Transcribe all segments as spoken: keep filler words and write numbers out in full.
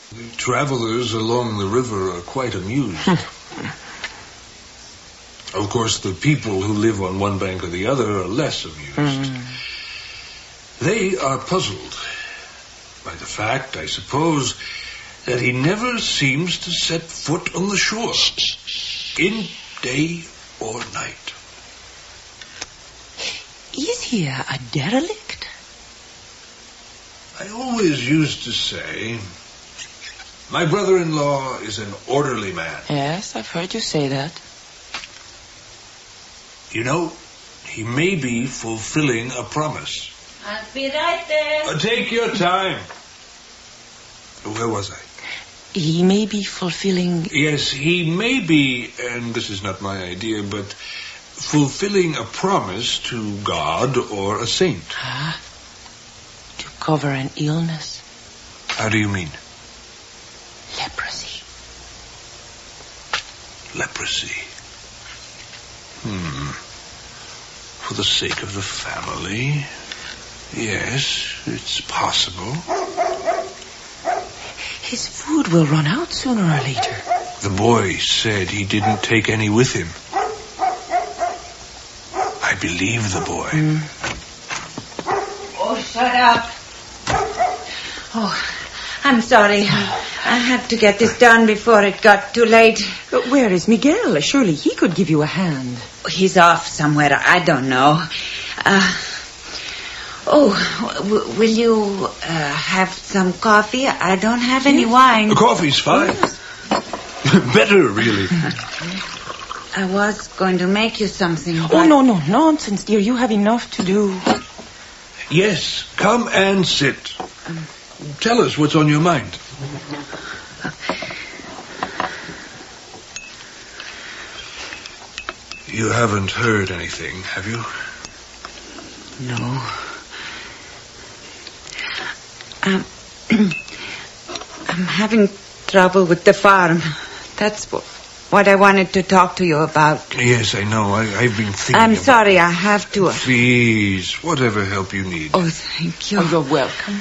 The travelers along the river are quite amused. Of course, the people who live on one bank or the other are less amused. Mm. They are puzzled by the fact, I suppose, that he never seems to set foot on the shore, in day or night. Is he a, a derelict? I always used to say, my brother-in-law is an orderly man. Yes, I've heard you say that. You know, he may be fulfilling a promise. I'll be right there. Uh, take your time. Where was I? He may be fulfilling... Yes, he may be, and this is not my idea, but fulfilling a promise to God or a saint. Ah, to cover an illness. How do you mean? Leprosy. Leprosy. Hmm. For the sake of the family. Yes, it's possible. His food will run out sooner or later. The boy said he didn't take any with him. I believe the boy. Mm. Oh, shut up. Oh, I'm sorry. I had to get this done before it got too late. But where is Miguel? Surely he could give you a hand. He's off somewhere. I don't know. Uh, oh, w- will you uh, have some coffee? I don't have any wine. The coffee's fine. Better, really. I was going to make you something. Oh, no, no, nonsense, dear. You have enough to do. Yes, come and sit. Um, Tell us what's on your mind. You haven't heard anything, have you? No. Um, I'm having trouble with the farm. That's what, what I wanted to talk to you about. Yes, I know. I, I've been thinking I'm about sorry, I have to. Please, whatever help you need. Oh, thank you. Oh, you're welcome.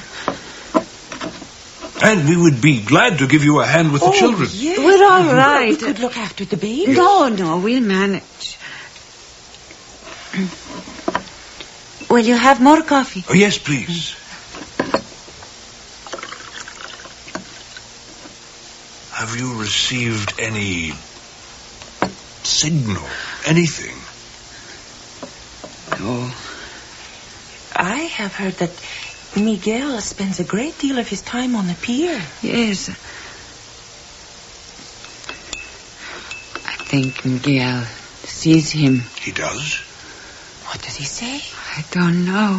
And we would be glad to give you a hand with oh, the children. Yes. We're all right. We could look after the baby. No, no, we'll manage. Will you have more coffee? Oh, yes, please. Have you received any signal? Anything? No. I have heard that Miguel spends a great deal of his time on the pier. Yes. I think Miguel sees him. He does? What does he say? I don't know.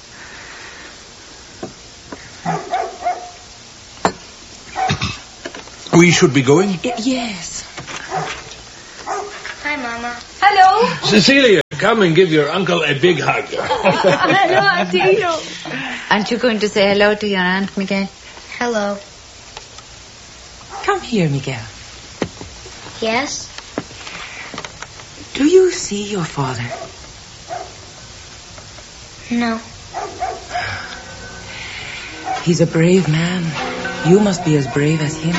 We should be going? I- yes. Hi, Mama. Hello. Cecilia, come and give your uncle a big hug. Hello, Auntie. Aren't you going to say hello to your Aunt Miguel? Hello. Come here, Miguel. Yes? Do you see your father? No. He's a brave man. You must be as brave as him.